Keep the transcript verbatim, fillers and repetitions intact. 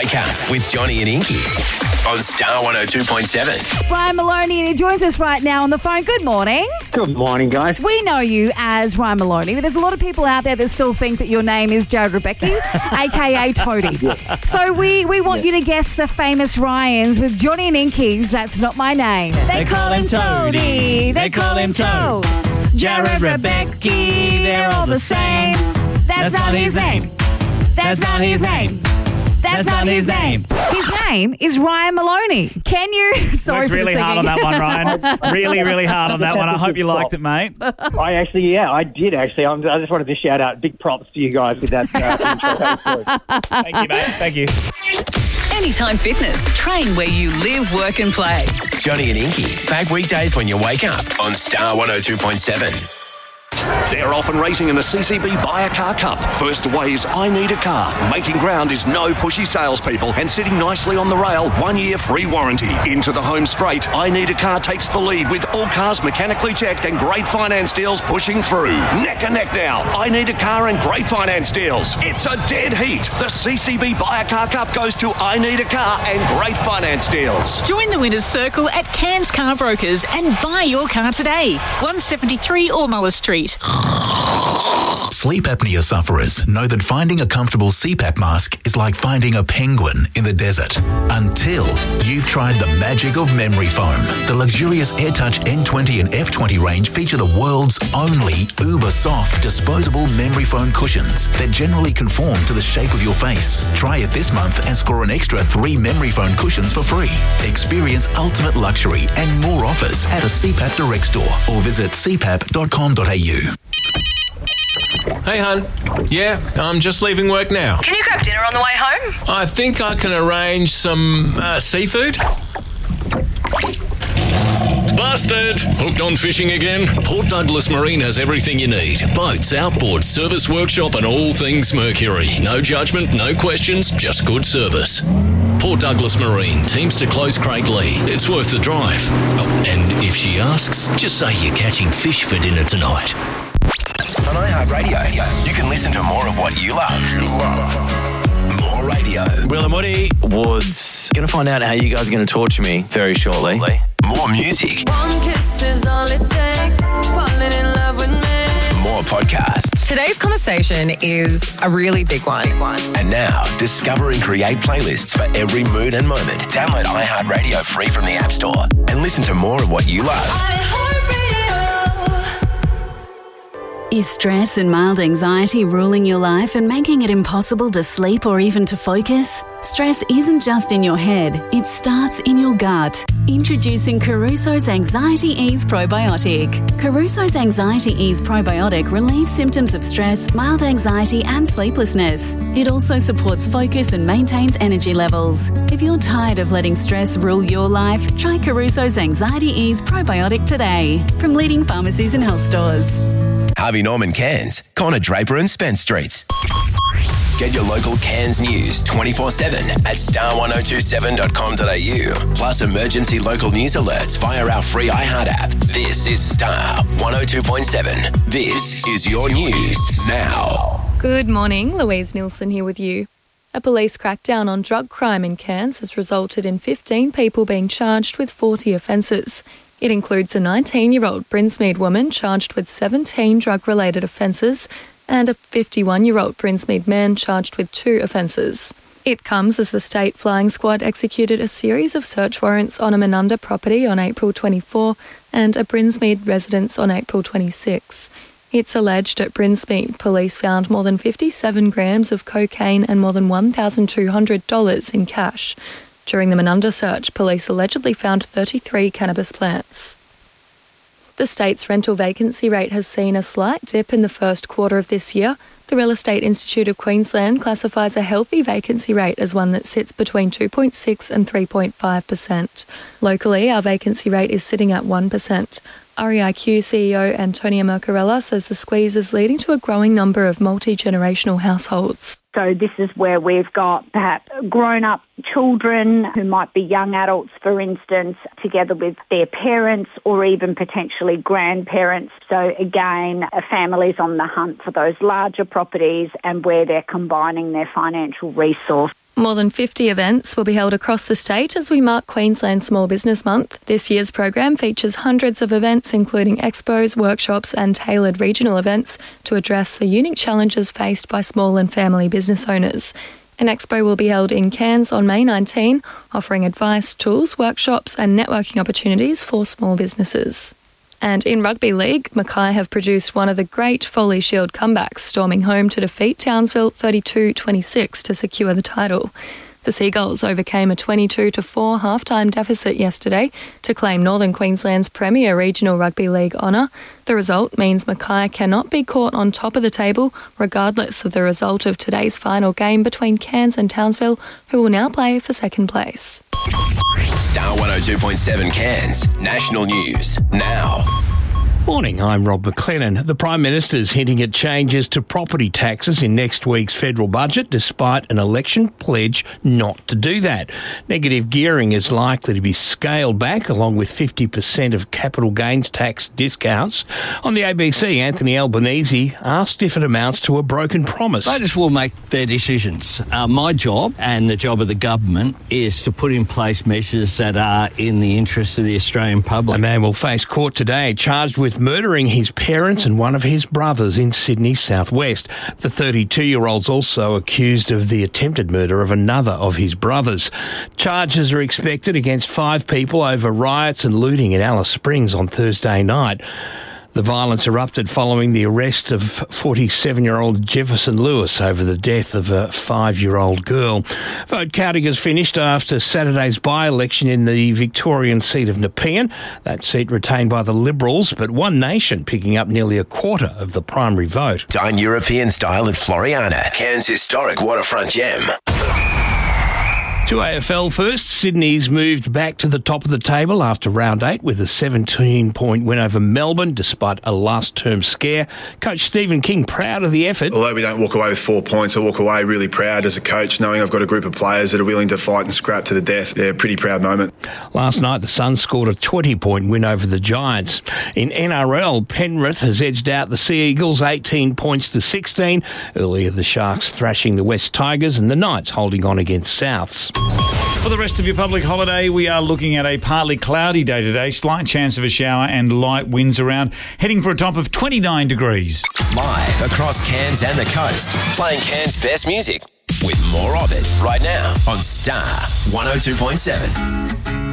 Wake Up with Johnny and Inky on Star one oh two point seven. Ryan Maloney, and he joins us right now on the phone. Good morning. Good morning, guys. We know you as Ryan Maloney, but there's a lot of people out there that still think that your name is Jared Rebecki, a k a. Toadie. Yeah. So we, we want yeah. you to guess the famous Ryans with Johnny and Inky's That's Not My Name. They, they call him Toadie. They call him Toad. Jared Rebecki, they're all the same. That's, That's not his name. That's not his name. That's not his name. His name is Ryan Maloney. Can you... Sorry Worked for really the hard on that one, Ryan. really, really hard on that one. I hope you liked it, mate. I actually, yeah, I did actually. I'm, I just wanted to shout out big props to you guys with that uh, intro. That was good. Thank you, mate. Thank you. Anytime Fitness. Train where you live, work and play. Johnny and Inky, back weekdays when you wake up on Star one oh two point seven. They're off and racing in the C C B Buy a Car Cup. First away is I Need a Car. Making ground is no pushy salespeople and sitting nicely on the rail, one year free warranty. Into the home straight, I Need a Car takes the lead with all cars mechanically checked and great finance deals pushing through. Neck and neck now, I Need a Car and great finance deals. It's a dead heat. The C C B Buy a Car Cup goes to I Need a Car and great finance deals. Join the winner's circle at Cairns Car Brokers and buy your car today. one seventy-three Ormula Street. Sleep apnea sufferers know that finding a comfortable C PAP mask is like finding a penguin in the desert. Until you've tried the magic of memory foam. The luxurious AirTouch N twenty and F twenty range feature the world's only uber-soft disposable memory foam cushions that generally conform to the shape of your face. Try it this month and score an extra three memory foam cushions for free. Experience ultimate luxury and more offers at a C PAP Direct store or visit c pap dot com dot a u. Hey, hun. Yeah, I'm just leaving work now. Can you grab dinner on the way home? I think I can arrange some uh, seafood. Busted! Hooked on fishing again? Port Douglas Marine has everything you need. Boats, outboard, service workshop and all things Mercury. No judgment, no questions, just good service. Port Douglas Marine, teams to close Craiglee. It's worth the drive. Oh, and if she asks, just say you're catching fish for dinner tonight. On iHeartRadio, you can listen to more of what you love. You love. More radio. Will and Woody Woods. Going to find out how you guys are going to torture me very shortly. More music. One kiss is all it takes. Falling in love with me. More podcasts. Today's conversation is a really big one. And now, discover and create playlists for every mood and moment. Download iHeartRadio free from the App Store and listen to more of what you love. Is stress and mild anxiety ruling your life and making it impossible to sleep or even to focus? Stress isn't just in your head, it starts in your gut. Introducing Caruso's Anxiety Ease Probiotic. Caruso's Anxiety Ease Probiotic relieves symptoms of stress, mild anxiety and sleeplessness. It also supports focus and maintains energy levels. If you're tired of letting stress rule your life, try Caruso's Anxiety Ease Probiotic today from leading pharmacies and health stores. Harvey Norman Cairns, Connor Draper and Spence Streets. Get your local Cairns news twenty-four seven at star one oh two seven dot com dot a u. Plus emergency local news alerts via our free iHeart app. This is Star one oh two point seven. This is your news now. Good morning, Louise Nielsen here with you. A police crackdown on drug crime in Cairns has resulted in fifteen people being charged with forty offences. It includes a nineteen-year-old Brinsmead woman charged with seventeen drug-related offences and a fifty-one-year-old Brinsmead man charged with two offences. It comes as the State Flying Squad executed a series of search warrants on a Menunda property on April twenty-fourth and a Brinsmead residence on April twenty-sixth. It's alleged at Brinsmead, police found more than fifty-seven grams of cocaine and more than one thousand two hundred dollars in cash. During the Menunda search, police allegedly found thirty-three cannabis plants. The state's rental vacancy rate has seen a slight dip in the first quarter of this year. The Real Estate Institute of Queensland classifies a healthy vacancy rate as one that sits between two point six and three point five percent. Locally, our vacancy rate is sitting at one percent. R E I Q C E O Antonia Mercarella says the squeeze is leading to a growing number of multi-generational households. So this is where we've got perhaps grown-up children who might be young adults, for instance, together with their parents or even potentially grandparents. So again, a family's on the hunt for those larger properties and where they're combining their financial resource. More than fifty events will be held across the state as we mark Queensland Small Business Month. This year's program features hundreds of events, including expos, workshops and tailored regional events to address the unique challenges faced by small and family business owners. An expo will be held in Cairns on May nineteenth, offering advice, tools, workshops and networking opportunities for small businesses. And in Rugby League, Mackay have produced one of the great Foley Shield comebacks, storming home to defeat Townsville thirty-two twenty-six to secure the title. The Seagulls overcame a twenty-two to four half-time deficit yesterday to claim Northern Queensland's premier regional rugby league honour. The result means Mackay cannot be caught on top of the table, regardless of the result of today's final game between Cairns and Townsville, who will now play for second place. Star one oh two point seven Cairns, national news, now. Morning, I'm Rob McLennan. The Prime Minister's hinting at changes to property taxes in next week's federal budget, despite an election pledge not to do that. Negative gearing is likely to be scaled back, along with fifty percent of capital gains tax discounts. On the A B C, Anthony Albanese asked if it amounts to a broken promise. Voters will make their decisions. Uh, my job and the job of the government is to put in place measures that are in the interest of the Australian public. A man will face court today charged with murdering his parents and one of his brothers in Sydney southwest. The thirty-two-year-old's also accused of the attempted murder of another of his brothers. Charges are expected against five people over riots and looting in Alice Springs on Thursday night. The violence erupted following the arrest of forty-seven-year-old Jefferson Lewis over the death of a five-year-old girl. Vote counting has finished after Saturday's by-election in the Victorian seat of Nepean. That seat retained by the Liberals, but One Nation picking up nearly a quarter of the primary vote. Dine European style at Floriana, Cairns' historic waterfront gem. To A F L first, Sydney's moved back to the top of the table after round eight with a seventeen-point win over Melbourne despite a last-term scare. Coach Stephen King proud of the effort. Although we don't walk away with four points, I walk away really proud as a coach, knowing I've got a group of players that are willing to fight and scrap to the death. Yeah, pretty proud moment. Last night, the Suns scored a twenty-point win over the Giants. In N R L, Penrith has edged out the Sea Eagles eighteen points to sixteen. Earlier, the Sharks thrashing the West Tigers and the Knights holding on against Souths. For the rest of your public holiday, we are looking at a partly cloudy day today, slight chance of a shower and light winds around, heading for a top of twenty-nine degrees. Live across Cairns and the coast, playing Cairns' best music with more of it right now on Star one oh two point seven.